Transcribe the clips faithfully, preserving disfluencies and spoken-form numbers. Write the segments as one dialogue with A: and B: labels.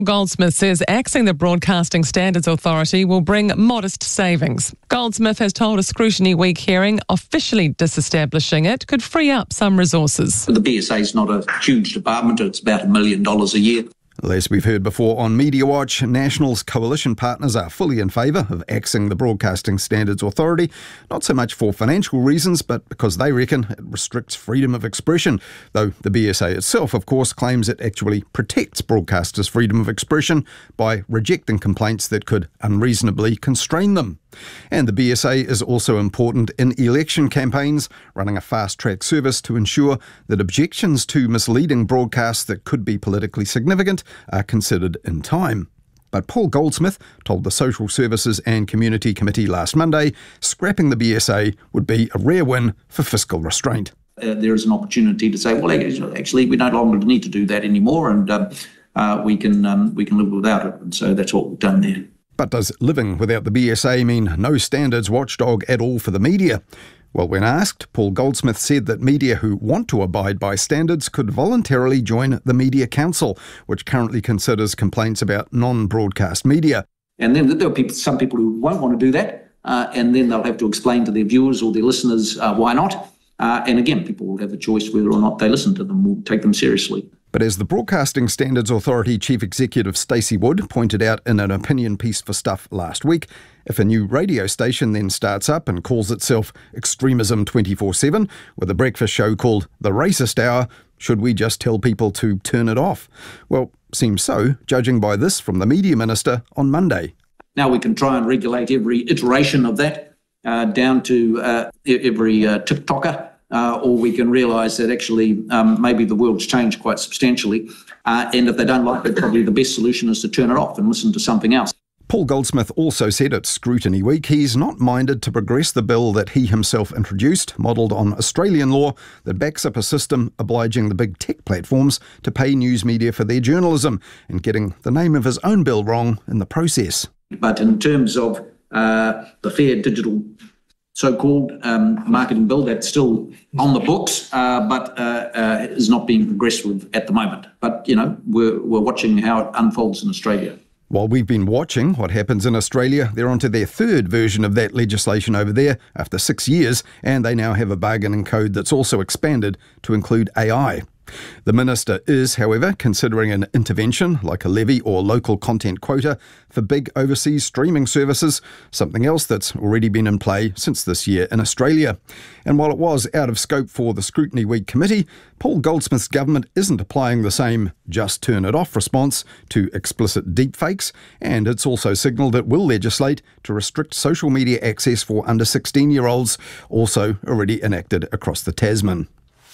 A: Goldsmith says axing the Broadcasting Standards Authority will bring modest savings. Goldsmith has told a Scrutiny Week hearing officially disestablishing it could free up some resources.
B: The B S A is not a huge department, it's about a million dollars a year.
C: As we've heard before on Media Watch, National's coalition partners are fully in favour of axing the Broadcasting Standards Authority, not so much for financial reasons, but because they reckon it restricts freedom of expression, though the B S A itself, of course, claims it actually protects broadcasters' freedom of expression by rejecting complaints that could unreasonably constrain them. And the B S A is also important in election campaigns, running a fast-track service to ensure that objections to misleading broadcasts that could be politically significant are considered in time. But Paul Goldsmith told the Social Services and Community Committee last Monday scrapping the B S A would be a rare win for fiscal restraint.
B: Uh, there is an opportunity to say, well, actually, we no longer need to do that anymore, and uh, uh, we can um, we can live without it. And so that's what we've done there.
C: But does living without the B S A mean no standards watchdog at all for the media? Well, when asked, Paul Goldsmith said that media who want to abide by standards could voluntarily join the Media Council, which currently considers complaints about non-broadcast media.
B: And then there are people, some people who won't want to do that, uh, and then they'll have to explain to their viewers or their listeners uh, why not. Uh, and again, people will have the choice whether or not they listen to them or take them seriously.
C: But as the Broadcasting Standards Authority Chief Executive Stacey Wood pointed out in an opinion piece for Stuff last week, if a new radio station then starts up and calls itself Extremism twenty-four seven with a breakfast show called The Racist Hour, should we just tell people to turn it off? Well, seems so, judging by this from the Media Minister on Monday.
B: Now we can try and regulate every iteration of that uh, down to uh, every uh, TikToker. Uh, or we can realise that actually um, maybe the world's changed quite substantially, uh, and if they don't like it, probably the best solution is to turn it off and listen to something else.
C: Paul Goldsmith also said at Scrutiny Week he's not minded to progress the bill that he himself introduced, modelled on Australian law, that backs up a system obliging the big tech platforms to pay news media for their journalism, and getting the name of his own bill wrong in the process.
B: But in terms of uh, the fair digital so-called um, marketing bill, that's still on the books, uh, but uh, uh, is not being progressed with at the moment. But, you know, we're, we're watching how it unfolds in Australia.
C: While we've been watching what happens in Australia, they're onto their third version of that legislation over there after six years, and they now have a bargaining code that's also expanded to include A I. The Minister is, however, considering an intervention like a levy or local content quota for big overseas streaming services, something else that's already been in play since this year in Australia. And while it was out of scope for the Scrutiny Week committee, Paul Goldsmith's government isn't applying the same just turn it off response to explicit deepfakes, and it's also signalled it will legislate to restrict social media access for under sixteen-year-olds, also already enacted across the Tasman.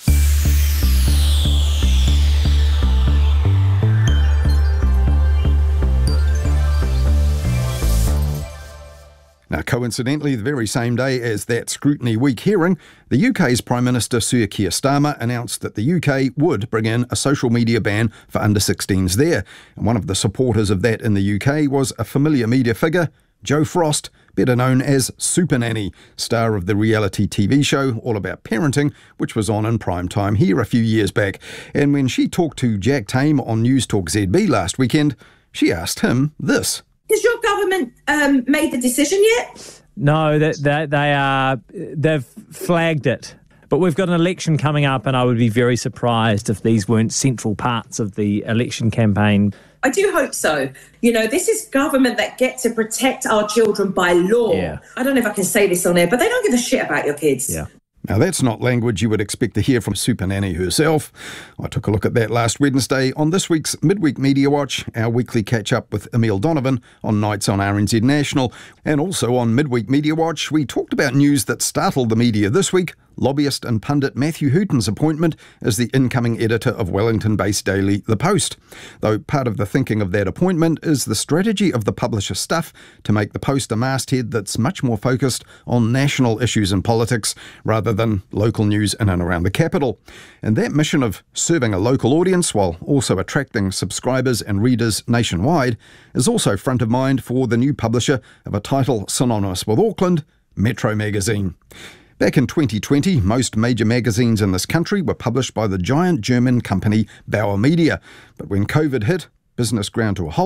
C: Now, coincidentally, the very same day as that Scrutiny Week hearing, the U K's Prime Minister Sir Keir Starmer announced that the U K would bring in a social media ban for under sixteens there. And one of the supporters of that in the U K was a familiar media figure, Jo Frost, better known as Super Nanny, star of the reality T V show all about parenting, which was on in prime time here a few years back. And when she talked to Jack Tame on News Talk Z B last weekend, she asked him this.
D: Has your government um, made the decision yet?
E: No, that they, they are. They've flagged it. But we've got an election coming up, and I would be very surprised if these weren't central parts of the election campaign.
D: I do hope so. You know, this is government that get to protect our children by law.
E: Yeah.
D: I don't know if I can say this on air, but they don't give a shit about your kids.
E: Yeah.
C: Now, that's not language you would expect to hear from Super Nanny herself. I took a look at that last Wednesday on this week's Midweek Media Watch, our weekly catch-up with Emile Donovan on Nights on R N Z National. And also on Midweek Media Watch, we talked about news that startled the media this week, lobbyist and pundit Matthew Hooton's appointment as the incoming editor of Wellington-based daily The Post. Though part of the thinking of that appointment is the strategy of the publisher Stuff to make The Post a masthead that's much more focused on national issues and politics rather than local news in and around the capital. And that mission of serving a local audience while also attracting subscribers and readers nationwide is also front of mind for the new publisher of a title synonymous with Auckland, Metro Magazine. Back in twenty twenty, most major magazines in this country were published by the giant German company Bauer Media. But when COVID hit, business ground to a halt.